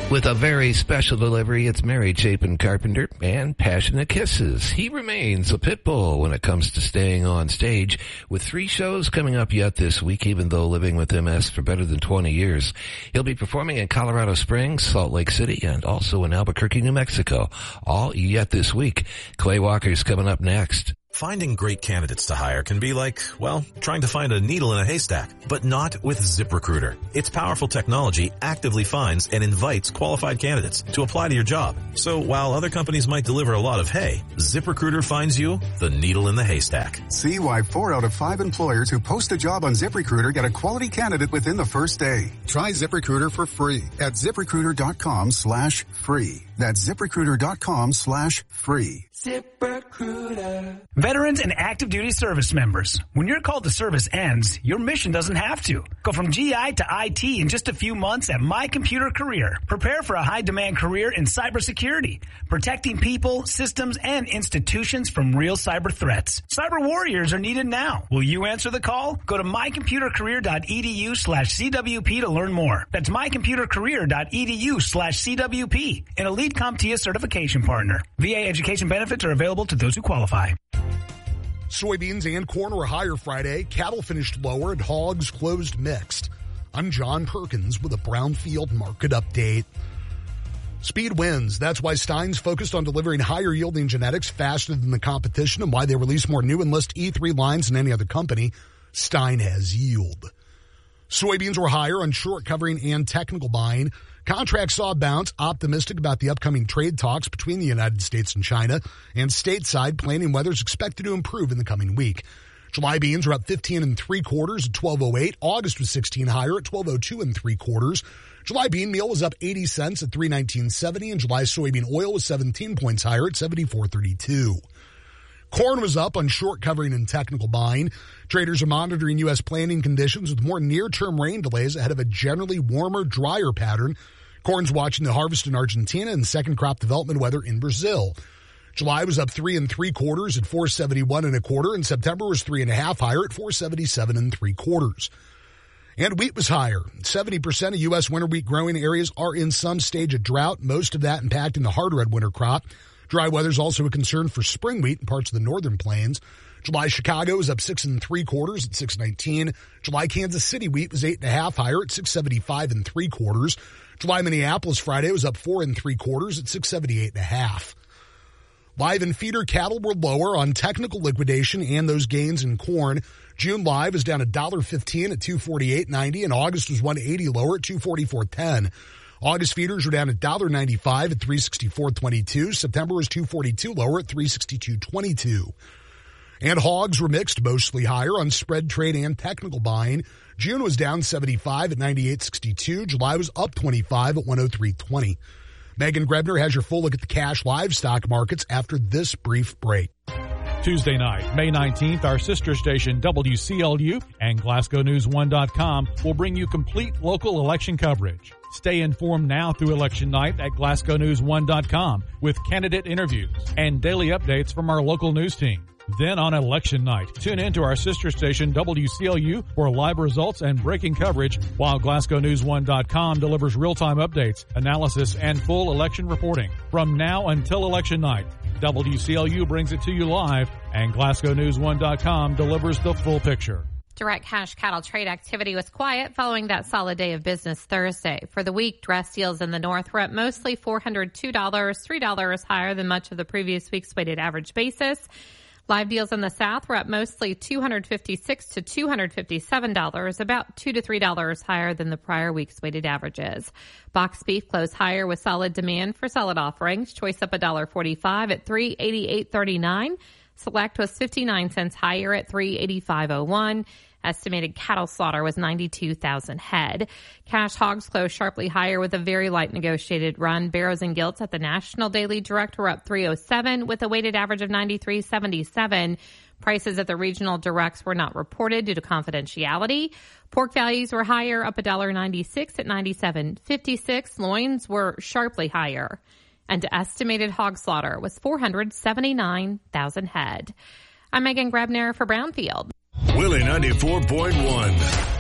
With a very special delivery, it's Mary Chapin Carpenter and Passionate Kisses. He remains a pit bull when it comes to staying on stage, with 3 shows coming up yet this week, even though living with MS for better than 20 years. He'll be performing in Colorado Springs, Salt Lake City, and also in Albuquerque, New Mexico. All yet this week. Clay Walker's coming up next. Finding great candidates to hire can be like, well, trying to find a needle in a haystack, but not with ZipRecruiter. Its powerful technology actively finds and invites qualified candidates to apply to your job. So while other companies might deliver a lot of hay, ZipRecruiter finds you the needle in the haystack. See why 4 out of 5 employers who post a job on ZipRecruiter get a quality candidate within the first day. Try ZipRecruiter for free at ZipRecruiter.com/free. That's ZipRecruiter.com/free. ZipRecruiter. Veterans and active duty service members, when your call to service ends, your mission doesn't have to. Go from GI to IT in just a few months at My Computer Career. Prepare for a high-demand career in cybersecurity, protecting people, systems, and institutions from real cyber threats. Cyber warriors are needed now. Will you answer the call? Go to mycomputercareer.edu/CWP to learn more. That's mycomputercareer.edu/CWP, an elite CompTIA certification partner. VA education benefits are available to those who qualify. Soybeans and corn were higher Friday. Cattle finished lower and hogs closed mixed. I'm John Perkins with a Brownfield market update. Speed wins. That's why Stein's focused on delivering higher yielding genetics faster than the competition and why they release more new Enlist E3 lines than any other company. Stein has yield. Soybeans were higher on short covering and technical buying. Contracts saw a bounce, optimistic about the upcoming trade talks between the United States and China, and stateside planting weather is expected to improve in the coming week. July beans were up 15 3/4 at 12.08. August was 16 higher at 12.02 3/4. July bean meal was up 80 cents at 319.70, and July soybean oil was 17 points higher at 74.32. Corn was up on short covering and technical buying. Traders are monitoring U.S. planting conditions with more near-term rain delays ahead of a generally warmer, drier pattern. Corn's watching the harvest in Argentina and second crop development weather in Brazil. July was up 3 3/4 at 471 1/4, and September was 3.5 higher at 477 3/4. And wheat was higher. 70% of U.S. winter wheat growing areas are in some stage of drought, most of that impacting the hard red winter crop. Dry weather is also a concern for spring wheat in parts of the northern plains. July Chicago was up 6 3/4 at 619. July Kansas City wheat was 8.5 higher at 675 3/4. July Minneapolis Friday was up 4 3/4 at 678.5. Live and feeder cattle were lower on technical liquidation and those gains in corn. June live was down $1.15 at 248.90, and August was $1.80 lower at 244.10. August feeders were down $1.95 at 364.22. September was $2.42 lower at 362.22. And hogs were mixed, mostly higher on spread trade and technical buying. June was down 75 at 98.62. July was up 25 at 103.20. Megan Grebner has your full look at the cash livestock markets after this brief break. Tuesday night, May 19th, our sister station WCLU and GlasgowNews1.com will bring you complete local election coverage. Stay informed now through election night at GlasgowNews1.com with candidate interviews and daily updates from our local news team. Then on election night, tune in to our sister station WCLU for live results and breaking coverage, while GlasgowNews1.com delivers real-time updates, analysis, and full election reporting. From now until election night, WCLU brings it to you live, and GlasgowNews1.com delivers the full picture. Direct cash cattle trade activity was quiet following that solid day of business Thursday. For the week, dress deals in the north were up mostly $402, $3 higher than much of the previous week's weighted average basis. Live deals in the south were up mostly $256 to $257, about $2 to $3 higher than the prior week's weighted averages. Box beef closed higher with solid demand for solid offerings. Choice up $1.45 at $388.39. Select was 59 cents higher at $385.01. Estimated cattle slaughter was 92,000 head. Cash hogs closed sharply higher with a very light negotiated run. Barrows and gilts at the National Daily Direct were up 307 with a weighted average of 93.77. Prices at the regional directs were not reported due to confidentiality. Pork values were higher, up $1.96 at 97.56. Loins were sharply higher. And estimated hog slaughter was 479,000 head. I'm Megan Grebner for Brownfield. Willie 94.1.